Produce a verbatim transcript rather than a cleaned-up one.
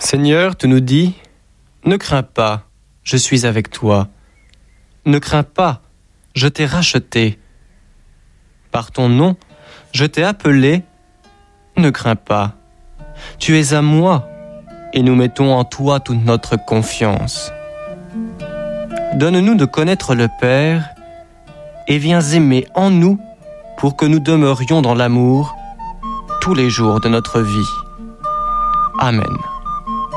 Seigneur, tu nous dis, ne crains pas, je suis avec toi. Ne crains pas, je t'ai racheté. Par ton nom, je t'ai appelé, ne crains pas. Tu es à moi, et nous mettons en toi toute notre confiance. Donne-nous de connaître le Père, et viens aimer en nous pour que nous demeurions dans l'amour tous les jours de notre vie. Amen.